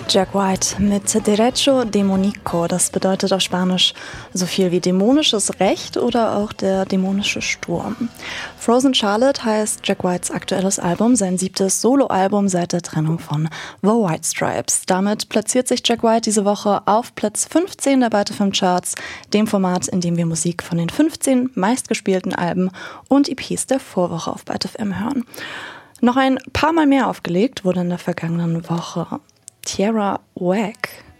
Jack White mit Derecho Demonico, das bedeutet auf Spanisch so viel wie dämonisches Recht oder auch der dämonische Sturm. Frozen Charlotte heißt Jack Whites aktuelles Album, sein 7. Soloalbum seit der Trennung von The White Stripes. Damit platziert sich Jack White diese Woche auf Platz 15 der Byte FM Charts, dem Format, in dem wir Musik von den 15 meistgespielten Alben und EPs der Vorwoche auf Byte FM hören. Noch ein paar Mal mehr aufgelegt wurde in der vergangenen Woche Tierra Whack